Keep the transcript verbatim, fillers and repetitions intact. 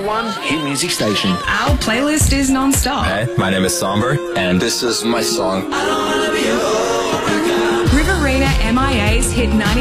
one hit music station. Our playlist is non-stop. Hey, my name is Somber, and this is my song. Riverina M I A's Hit ninety.